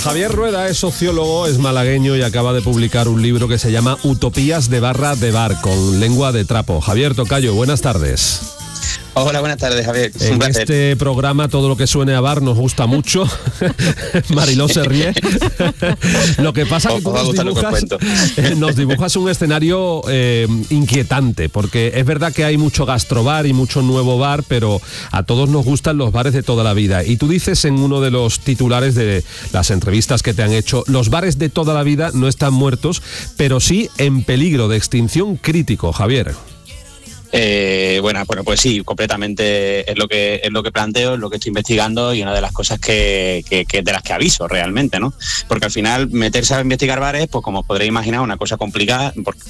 Javier Rueda es sociólogo, es malagueño y acaba de publicar un libro que se llama Utopías de barra de bar, con lengua de trapo. Javier Tocayo, buenas tardes. Hola, buenas tardes, Javier. En este programa todo lo que suene a bar nos gusta mucho. Mariló se ríe. Lo que pasa es que tú nos dibujas un escenario inquietante, porque es verdad que hay mucho gastrobar y mucho nuevo bar, pero a todos nos gustan los bares de toda la vida. Y tú dices en uno de los titulares de las entrevistas que te han hecho, los bares de toda la vida no están muertos, pero sí en peligro de extinción crítico, Javier. Bueno, pues sí, completamente es lo que planteo, es lo que estoy investigando y una de las cosas que de las que aviso realmente, ¿no? Porque al final meterse a investigar bares, pues como os podréis imaginar, una cosa complicada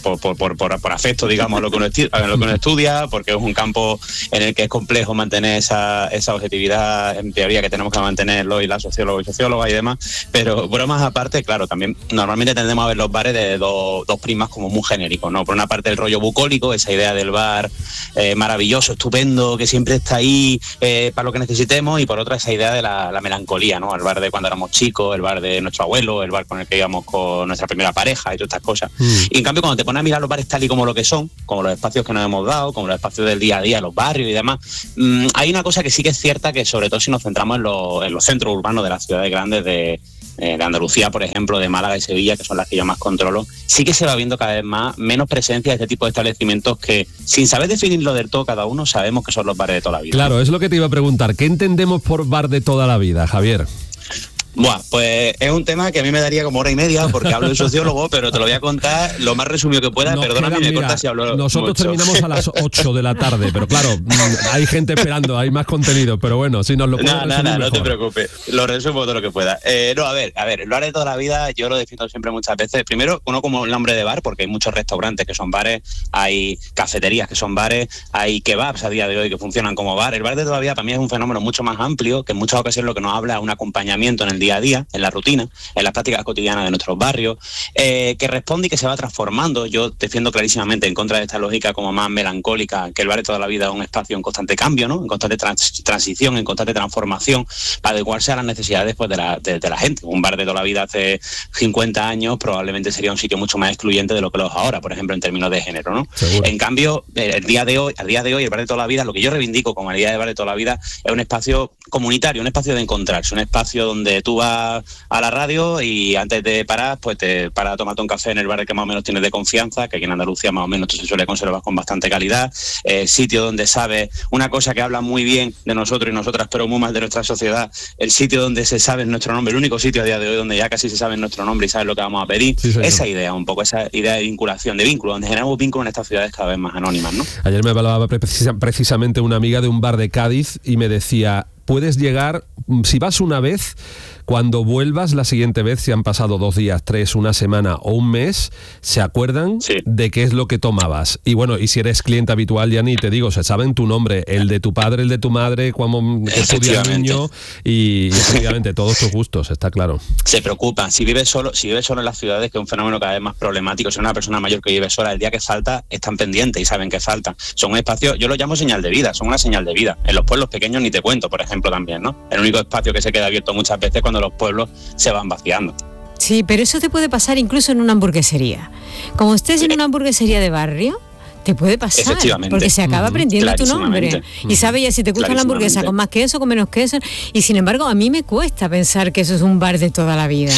por afecto, digamos, a lo que uno estudia, porque es un campo en el que es complejo mantener esa objetividad en teoría que tenemos que mantenerlo y la sociólogos y sociólogas y demás, pero bromas aparte, claro, también normalmente tendemos a ver los bares de dos prismas como muy genéricos, ¿no? Por una parte el rollo bucólico, esa idea del bar maravilloso, estupendo, que siempre está ahí para lo que necesitemos, y por otra esa idea de la melancolía, ¿no? El bar de cuando éramos chicos, el bar de nuestro abuelo, el bar con el que íbamos con nuestra primera pareja y todas estas cosas. Y en cambio cuando te pones a mirar los bares tal y como lo que son, como los espacios que nos hemos dado, como los espacios del día a día, los barrios y demás, hay una cosa que sí que es cierta, que sobre todo si nos centramos en los centros urbanos de las ciudades grandes de Andalucía, por ejemplo, de Málaga y Sevilla, que son las que yo más controlo, sí que se va viendo cada vez menos presencia de este tipo de establecimientos que, sin saber definirlo del todo cada uno, sabemos que son los bares de toda la vida. Claro, es lo que te iba a preguntar. ¿Qué entendemos por bar de toda la vida, Javier? Buah, pues es un tema que a mí me daría como hora y media porque hablo de sociólogo, pero te lo voy a contar lo más resumido que pueda. Perdóname, me corta si hablo nosotros mucho. Terminamos a las 8 de la tarde, pero claro, hay gente esperando, hay más contenido, pero bueno, si nos lo puedes resumir mejor. No te preocupes, lo resumo todo lo que pueda. No, a ver, el bar de toda la vida yo lo defino siempre muchas veces. Primero, uno como el nombre de bar, porque hay muchos restaurantes que son bares, hay cafeterías que son bares, hay kebabs a día de hoy que funcionan como bar. El bar de toda la vida para mí es un fenómeno mucho más amplio, que en muchas ocasiones lo que nos habla es un acompañamiento en el día a día, en la rutina, en las prácticas cotidianas de nuestros barrios, que responde y que se va transformando. Yo defiendo clarísimamente en contra de esta lógica como más melancólica, que el bar de toda la vida es un espacio en constante cambio, ¿no? En constante transición, en constante transformación, para adecuarse a las necesidades pues, de la gente. Un bar de toda la vida hace 50 años probablemente sería un sitio mucho más excluyente de lo que lo es ahora, por ejemplo, en términos de género, ¿no? Seguro. En cambio, al día de hoy, el bar de toda la vida, lo que yo reivindico como idea de bar de toda la vida, es un espacio comunitario, un espacio de encontrarse, un espacio donde tú vas a la radio y antes de parar, pues te paras a tomarte un café en el bar que más o menos tienes de confianza, que aquí en Andalucía más o menos se suele conservar con bastante calidad, sitio donde sabes una cosa que habla muy bien de nosotros y nosotras, pero muy mal de nuestra sociedad, el sitio donde se sabe nuestro nombre, el único sitio a día de hoy donde ya casi se sabe nuestro nombre y sabes lo que vamos a pedir. Sí, esa idea, un poco, esa idea de vinculación, de vínculo, donde generamos vínculos en estas ciudades cada vez más anónimas, ¿no? Ayer me hablaba precisamente una amiga de un bar de Cádiz y me decía, puedes llegar, si vas una vez, cuando vuelvas la siguiente vez, si han pasado 2 días, 3, una semana o un mes, se acuerdan de qué es lo que tomabas. Y bueno, y si eres cliente habitual, ya ni te digo, se saben tu nombre, el de tu padre, el de tu madre, cuando estudia el niño y efectivamente todos tus gustos, está claro. Se preocupan. Si vives solo en las ciudades, que es un fenómeno cada vez más problemático, si una persona mayor que vive sola, el día que falta, están pendientes y saben que falta. Son un espacio, yo lo llamo señal de vida, son una señal de vida. En los pueblos pequeños ni te cuento, por ejemplo, también, ¿no? El único espacio que se queda abierto muchas veces cuando los pueblos se van vaciando. Sí, pero eso te puede pasar incluso en una hamburguesería. Como estés en una hamburguesería de barrio, te puede pasar, porque se acaba aprendiendo tu nombre y sabe ya si te gusta la hamburguesa con más queso, con menos queso, y sin embargo a mí me cuesta pensar que eso es un bar de toda la vida.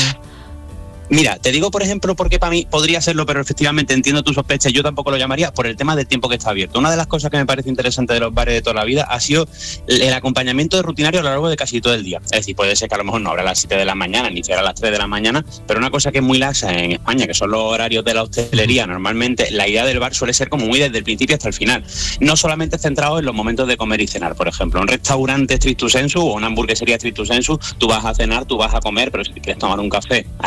Mira, te digo, por ejemplo, porque para mí podría serlo, pero efectivamente entiendo tus sospechas, yo tampoco lo llamaría por el tema del tiempo que está abierto. Una de las cosas que me parece interesante de los bares de toda la vida ha sido el acompañamiento de rutinario a lo largo de casi todo el día. Es decir, puede ser que a lo mejor no abra a las 7 de la mañana, ni siquiera a las 3 de la mañana, pero una cosa que es muy laxa en España, que son los horarios de la hostelería, normalmente la idea del bar suele ser como muy desde el principio hasta el final. No solamente centrado en los momentos de comer y cenar, por ejemplo. Un restaurante stricto sensu o una hamburguesería stricto sensu, tú vas a cenar, tú vas a comer, pero si quieres tomar un café a las 5 de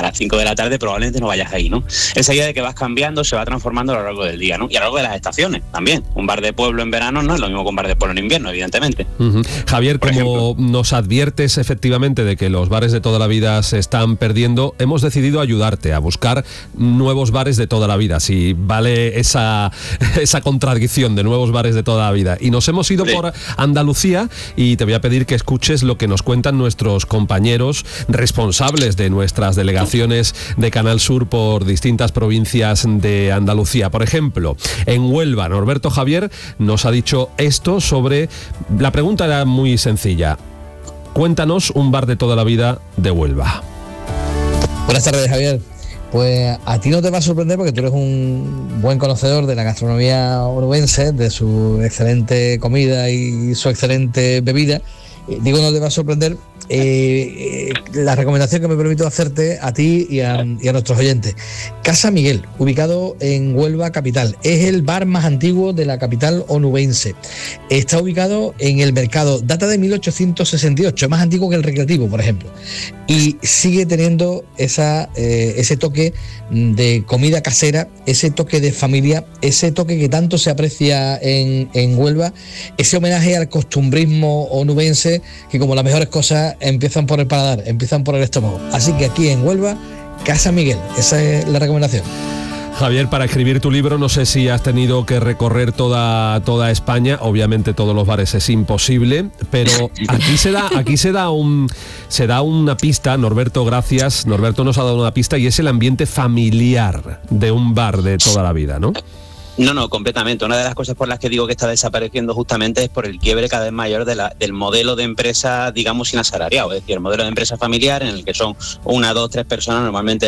la tarde probablemente no vayas ahí, ¿no? Esa idea de que vas cambiando se va transformando a lo largo del día, ¿no? Y a lo largo de las estaciones también. Un bar de pueblo en verano no es lo mismo que un bar de pueblo en invierno, evidentemente. Javier, como nos adviertes efectivamente de que los bares de toda la vida se están perdiendo, hemos decidido ayudarte a buscar nuevos bares de toda la vida, si vale esa contradicción de nuevos bares de toda la vida. Y nos hemos ido por Andalucía y te voy a pedir que escuches lo que nos cuentan nuestros compañeros responsables de nuestras delegaciones de Canal Sur por distintas provincias de Andalucía. Por ejemplo, en Huelva, Norberto Javier nos ha dicho esto sobre... La pregunta era muy sencilla. Cuéntanos un bar de toda la vida de Huelva. Buenas tardes, Javier. Pues a ti no te va a sorprender porque tú eres un buen conocedor de la gastronomía onubense, de su excelente comida y su excelente bebida. Digo, no te va a sorprender la recomendación que me permito hacerte a ti y a nuestros oyentes. Casa Miguel, ubicado en Huelva capital. Es el bar más antiguo de la capital onubense. Está ubicado en el mercado, data de 1868, es más antiguo que el Recreativo, por ejemplo. Y sigue teniendo ese toque de comida casera, ese toque de familia, ese toque que tanto se aprecia en Huelva, ese homenaje al costumbrismo onubense que, como las mejores cosas, empiezan por el paladar, empiezan por el estómago. Así que aquí en Huelva, Casa Miguel, esa es la recomendación. Javier, para escribir tu libro no sé si has tenido que recorrer toda España, obviamente todos los bares es imposible, pero aquí se da una pista. Norberto, gracias. Norberto nos ha dado una pista y es el ambiente familiar de un bar de toda la vida, ¿no? No, completamente. Una de las cosas por las que digo que está desapareciendo justamente es por el quiebre cada vez mayor del modelo de empresa, digamos, sin asalariado. Es decir, el modelo de empresa familiar en el que son 1, 2, 3 personas, normalmente